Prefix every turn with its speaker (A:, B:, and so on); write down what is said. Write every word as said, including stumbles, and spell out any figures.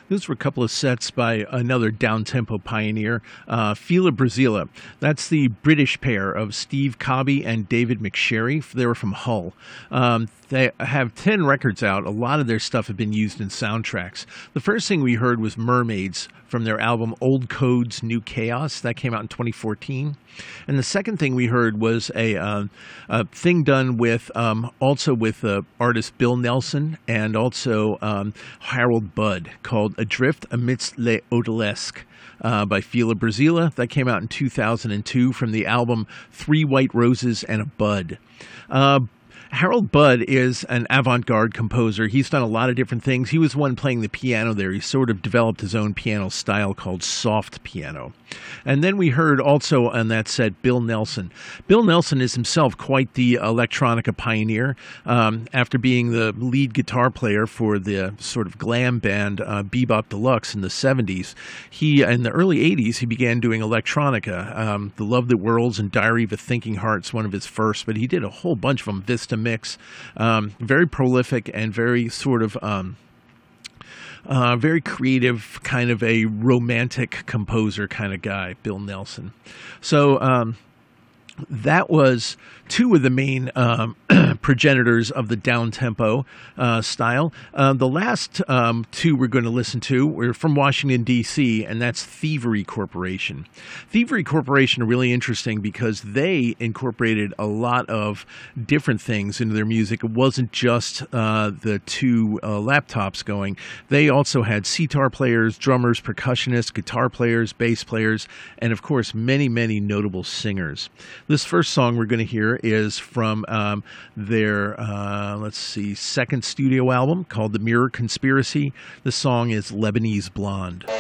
A: Those were a couple of sets by another down-tempo pioneer, uh, Fila Brazila. That's the British pair of Steve Cobby and David McSherry. They were from Hull. Um, they have ten records out. A lot of their stuff have been used in soundtracks. The first thing we heard was Mermaids from their album Old Codes, New Chaos. That came out in twenty fourteen. And the second thing we heard was a, uh, a thing done with um, also with uh, artist Bill Nelson and also um, Harold Budd called Adrift Amidst Les Odalisques. Uh, by Fila Brazila. That came out in two thousand two from the album Three White Roses and a Bud. Uh, Harold Budd is an avant-garde composer. He's done a lot of different things. He was one playing the piano there. He sort of developed his own piano style called soft piano. And then we heard also on that set Bill Nelson. Bill Nelson is himself quite the electronica pioneer. Um, after being the lead guitar player for the sort of glam band uh, Bebop Deluxe in the seventies, he in the early eighties he began doing electronica. Um, the Love That Whirls and Diary of a Thinking Heart's one of his first, but he did a whole bunch of them. Vista Mix, um, very prolific and very sort of um, uh, very creative, kind of a romantic composer kind of guy, Bill Nelson. So um, that was two of the main um, progenitors of the down-tempo uh, style. Uh, the last um, two we're going to listen to were from Washington, D C, and that's Thievery Corporation. Thievery Corporation are really interesting because they incorporated a lot of different things into their music. It wasn't just uh, the two uh, laptops going. They also had sitar players, drummers, percussionists, guitar players, bass players, and of course many, many notable singers. This first song we're going to hear is from um, their, uh, let's see, second studio album called The Mirror Conspiracy. The song is Lebanese Blonde.